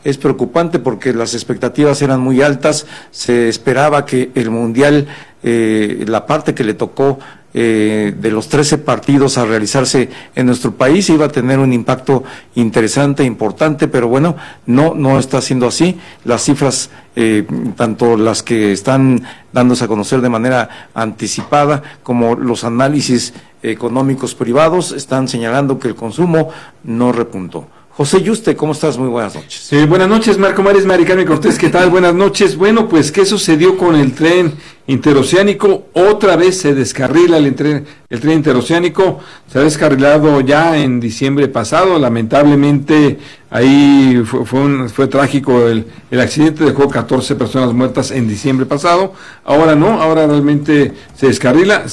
es preocupante porque las expectativas eran muy altas, se esperaba que el Mundial, la parte que le tocó de los 13 partidos a realizarse en nuestro país iba a tener un impacto interesante, importante, pero bueno, no está siendo así. Las cifras, tanto las que están dándose a conocer de manera anticipada como los análisis económicos privados, están señalando que el consumo no repuntó. José Yuste, ¿cómo estás? Muy buenas noches. Buenas noches, Marco Mares, Mari Carmen Cortés, ¿qué tal? Buenas noches. Bueno, pues, ¿qué sucedió con el tren interoceánico? Otra vez se descarrila el tren interoceánico, se ha descarrilado ya en diciembre pasado, lamentablemente ahí fue trágico el accidente, dejó 14 personas muertas en diciembre pasado, ahora no, ahora realmente se descarrila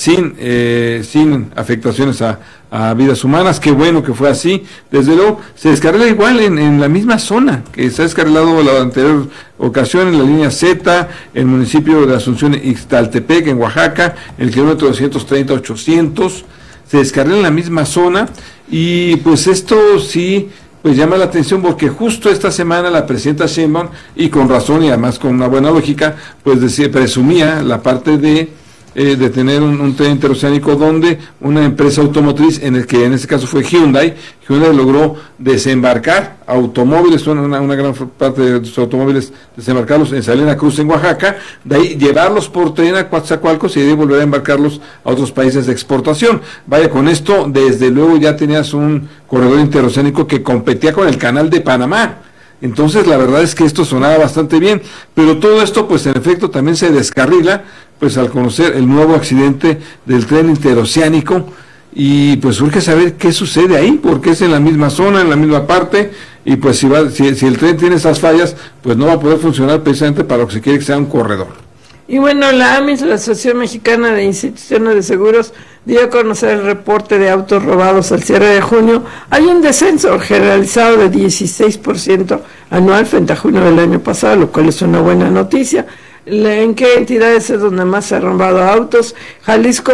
sin afectaciones a vidas humanas. Qué bueno que fue así. Desde luego se descarrila igual en la misma zona que se ha descarrilado la anterior ocasión, en la línea Z, en el municipio de Asunción Ixtaltepec, en Oaxaca, en el kilómetro 230-800, se descarrila en la misma zona, y pues esto sí pues llama la atención, porque justo esta semana la presidenta Sheinbaum, y con razón y además con una buena lógica, pues presumía la parte de tener un tren interoceánico donde una empresa automotriz, en este caso fue Hyundai logró desembarcar automóviles, una gran parte de sus automóviles, desembarcarlos en Salina Cruz, en Oaxaca, de ahí llevarlos por tren a Coatzacoalcos y de ahí volver a embarcarlos a otros países de exportación. Vaya, con esto desde luego ya tenías un corredor interoceánico que competía con el Canal de Panamá. Entonces la verdad es que esto sonaba bastante bien, pero todo esto pues en efecto también se descarrila pues al conocer el nuevo accidente del tren interoceánico, y pues urge saber qué sucede ahí, porque es en la misma zona, en la misma parte, y pues si el tren tiene esas fallas, pues no va a poder funcionar precisamente para lo que se quiere que sea un corredor. Y bueno, la AMIS, la Asociación Mexicana de Instituciones de Seguros, dio a conocer el reporte de autos robados al cierre de junio. Hay un descenso generalizado de 16% anual frente a junio del año pasado, lo cual es una buena noticia. ¿En qué entidades es donde más se han robado autos? Jalisco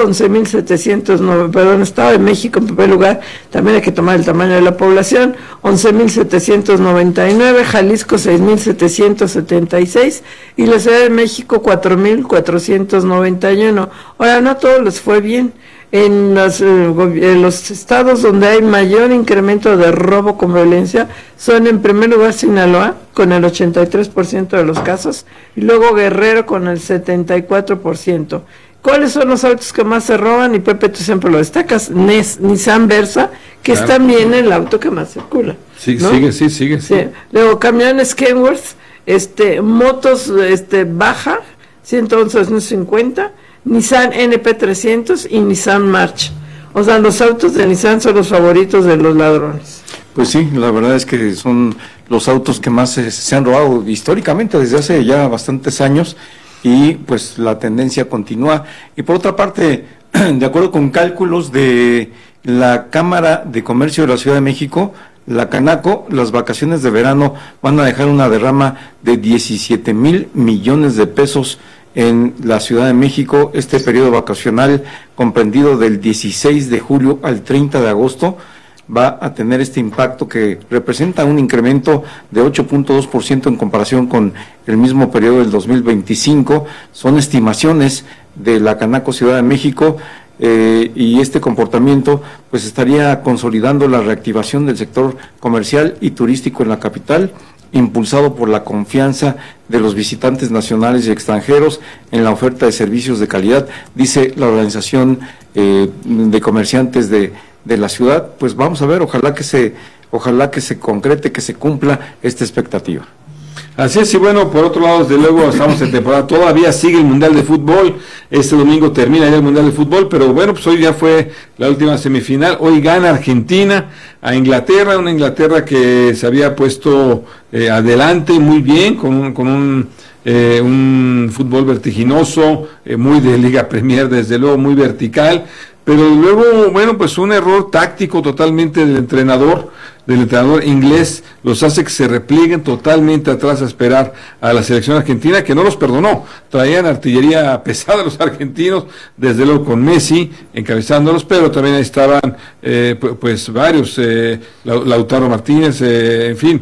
11.709, Estado de México en primer lugar, también hay que tomar el tamaño de la población, 11.799, Jalisco 6.776 y la Ciudad de México 4.491. Ahora, no a todos les fue bien. En los estados donde hay mayor incremento de robo con violencia son en primer lugar Sinaloa con el 83% de los casos y luego Guerrero con el 74%. ¿Cuáles son los autos que más se roban? Y Pepe, tú siempre lo destacas, Nissan Versa, que claro, es también el auto que más circula. Sí, ¿no? Sigue. Luego camiones Kenworth, motos Baja, 111.50, Nissan NP300 y Nissan March. O sea, los autos de Nissan son los favoritos de los ladrones. Pues sí, la verdad es que son los autos que más se han robado históricamente desde hace ya bastantes años, y pues la tendencia continúa. Y por otra parte, de acuerdo con cálculos de la Cámara de Comercio de la Ciudad de México, la Canaco, las vacaciones de verano van a dejar una derrama de 17,000 millones de pesos en la Ciudad de México. Este periodo vacacional, comprendido del 16 de julio al 30 de agosto, va a tener este impacto que representa un incremento de 8.2% en comparación con el mismo periodo del 2025. Son estimaciones de la Canaco Ciudad de México, y este comportamiento pues estaría consolidando la reactivación del sector comercial y turístico en la capital, impulsado por la confianza de los visitantes nacionales y extranjeros en la oferta de servicios de calidad, dice la organización de comerciantes de la ciudad. Pues vamos a ver, ojalá que se concrete, que se cumpla esta expectativa. Así es. Y bueno, por otro lado, desde luego estamos en temporada, todavía sigue el Mundial de Fútbol, este domingo termina ya el Mundial de Fútbol, pero bueno, pues hoy ya fue la última semifinal, hoy gana Argentina a Inglaterra, una Inglaterra que se había puesto adelante muy bien, con un fútbol vertiginoso, muy de Liga Premier, desde luego muy vertical, pero luego, bueno, pues un error táctico totalmente del entrenador inglés, los hace que se replieguen totalmente atrás a esperar a la selección argentina, que no los perdonó. Traían artillería pesada los argentinos, desde luego con Messi encabezándolos, pero también ahí estaban pues varios, Lautaro Martínez, en fin,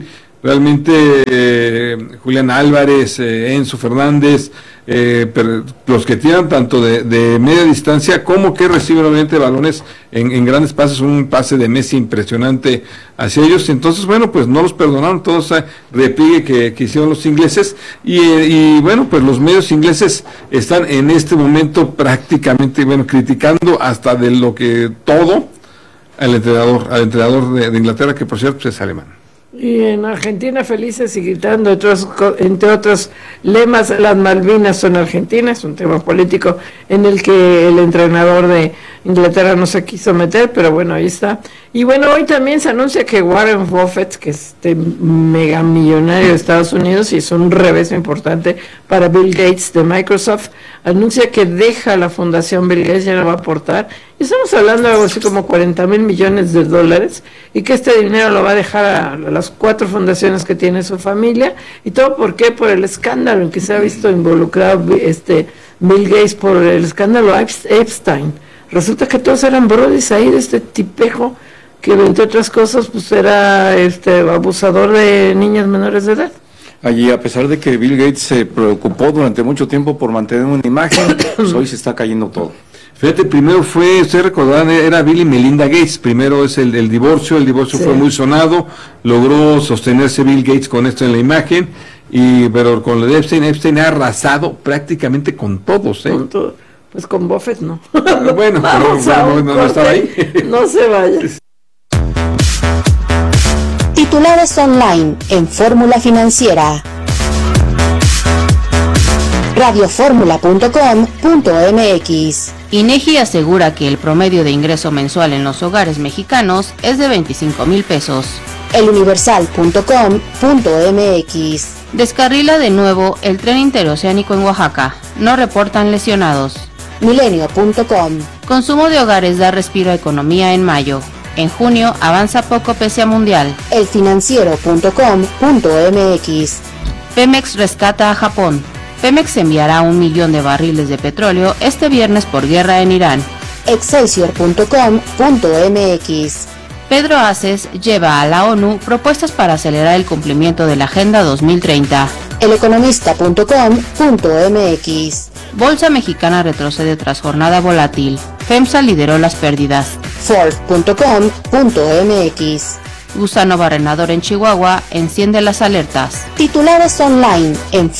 Realmente Julián Álvarez, Enzo Fernández, los que tiran tanto de media distancia como que reciben obviamente balones en grandes pases, un pase de Messi impresionante hacia ellos. Entonces, bueno, pues no los perdonaron todos ese repliegue que hicieron los ingleses y bueno, pues los medios ingleses están en este momento prácticamente, bueno, criticando hasta de lo que todo al entrenador de Inglaterra, que por cierto pues, es alemán. Y en Argentina felices y gritando, entre otros lemas, las Malvinas son argentinas, un tema político en el que el entrenador de Inglaterra no se quiso meter, pero bueno, ahí está. Y bueno, hoy también se anuncia que Warren Buffett, que es este mega millonario de Estados Unidos y es un revés importante para Bill Gates de Microsoft, anuncia que deja la fundación Bill Gates, ya no va a aportar. Y estamos hablando de algo así como $40 mil millones y que este dinero lo va a dejar a las 4 fundaciones que tiene su familia. ¿Y todo por qué? Por el escándalo en que se ha visto involucrado Bill Gates, por el escándalo Epstein. Resulta que todos eran brodis ahí de este tipejo que, entre otras cosas, pues era abusador de niñas menores de edad. Allí, a pesar de que Bill Gates se preocupó durante mucho tiempo por mantener una imagen, pues hoy se está cayendo todo. Fíjate, primero fue, ustedes recordarán, era Bill y Melinda Gates, primero es el divorcio sí. Fue muy sonado, logró sostenerse Bill Gates con esto en la imagen, pero con lo de Epstein ha arrasado prácticamente con todos, Con todo. Pues con Buffett no. Bueno, pero no estaba ahí. No se vaya. Titulares online en Fórmula Financiera. radioformula.com.mx. INEGI asegura que el promedio de ingreso mensual en los hogares mexicanos es de 25,000 pesos. eluniversal.com.mx. Descarrila de nuevo el tren interoceánico en Oaxaca. No reportan lesionados. Milenio.com. Consumo de hogares da respiro a economía en mayo. En junio avanza poco pese a mundial. elfinanciero.com.mx. Pemex rescata a Japón. Pemex enviará 1 millón de barriles de petróleo este viernes por guerra en Irán. Excelsior.com.mx. Pedro Aces lleva a la ONU propuestas para acelerar el cumplimiento de la Agenda 2030. eleconomista.com.mx. Bolsa mexicana retrocede tras jornada volátil. FEMSA lideró las pérdidas. Ford.com.mx. Gusano barrenador en Chihuahua enciende las alertas. Titulares online en